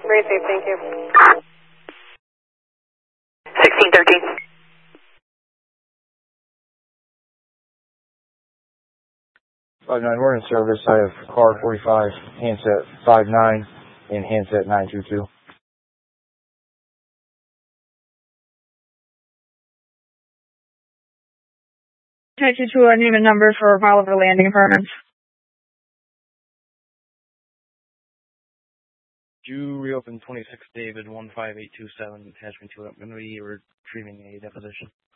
Very safe, thank you. 1613. 59, we're in service. I have car 45, handset 59, and handset 922. Text you to a name and number for Oliver Landing Apartments. You reopen 26 David 15827 attachment to it. I'm going to be retrieving a deposition.